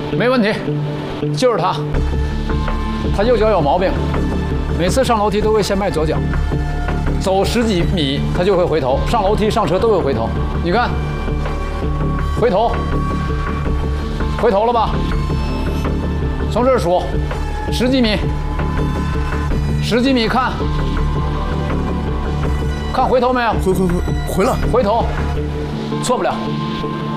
没问题，就是他。他右脚有毛病，每次上楼梯都会先迈左脚，走10几米他就会回头，上楼梯上车都会回头。你看，回头，回头了吧？从这儿数，10几米，10几米，看回头没有？ 回了， 回头，错不了，